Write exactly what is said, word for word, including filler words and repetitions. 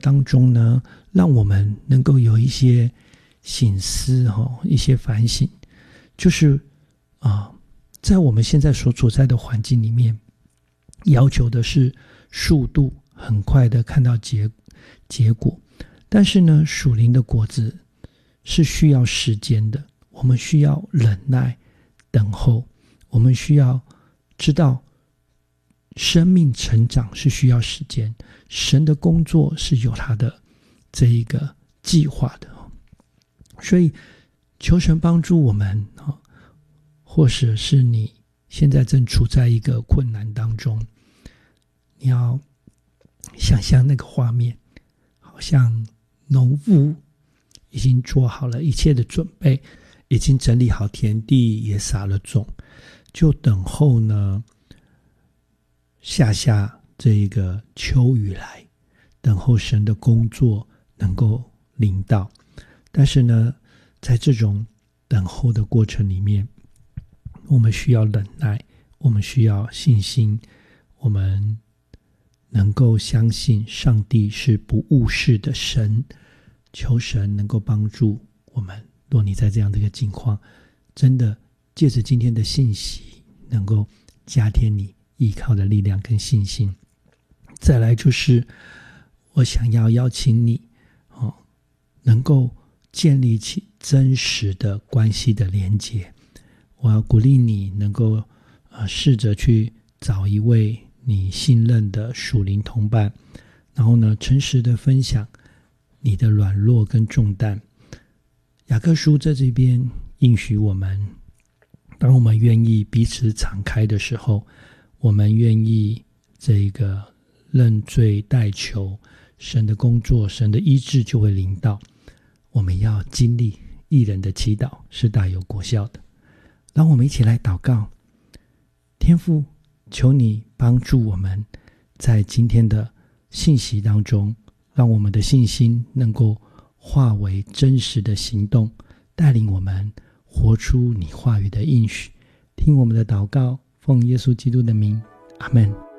当中呢，让我们能够有一些省思、哦、一些反省，就是啊、呃，在我们现在所处在的环境里面，要求的是速度，很快的看到结结果，但是呢，属灵的果子是需要时间的，我们需要忍耐等候，我们需要知道生命成长是需要时间，神的工作是有他的这一个计划的。所以求神帮助我们，或者是你现在正处在一个困难当中，你要想象那个画面，好像农夫已经做好了一切的准备，已经整理好田地，也撒了种，就等候呢下下这一个秋雨来，等候神的工作能够临到。但是呢，在这种等候的过程里面，我们需要忍耐，我们需要信心，我们能够相信上帝是不误事的神，求神能够帮助我们。若你在这样的一个境况，真的借着今天的信息，能够加添你依靠的力量跟信心。再来就是我想要邀请你、哦、能够建立起真实的关系的连结。我要鼓励你能够、呃、试着去找一位你信任的属灵同伴，然后呢，诚实的分享你的软弱跟重担。雅各书在这边应许我们，当我们愿意彼此敞开的时候，我们愿意这个认罪代求，神的工作，神的医治就会临到。我们要经历义人的祈祷是大有果效的。让我们一起来祷告。天父，求你帮助我们在今天的信息当中，让我们的信心能够化为真实的行动，带领我们活出你话语的应许。听我们的祷告，奉耶稣基督的名，阿们。